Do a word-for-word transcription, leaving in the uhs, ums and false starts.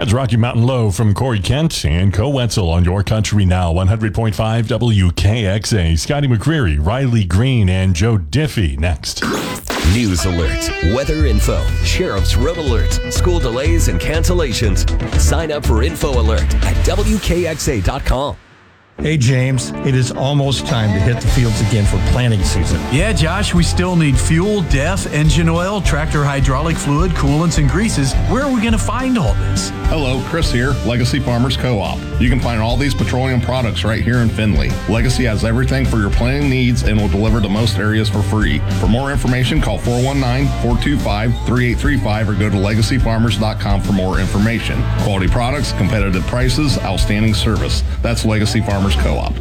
That's Rocky Mountain Low from Corey Kent and Co Wetzel on Your Country Now, one hundred point five W K X A. Scotty McCreery, Riley Green, and Joe Diffie next. News alerts, weather info, sheriff's road alerts, school delays and cancellations. Sign up for Info Alert at W K X A dot com. Hey, James, it is almost time to hit the fields again for planting season. Yeah, Josh, we still need fuel, D E F, engine oil, tractor hydraulic fluid, coolants, and greases. Where are we going to find all this? Hello, Chris here, Legacy Farmers Co-op. You can find all these petroleum products right here in Findlay. Legacy has everything for your planting needs and will deliver to most areas for free. For more information, call four one nine, four two five, three eight three five or go to legacy farmers dot com for more information. Quality products, competitive prices, outstanding service. That's Legacy Farmers Co-op.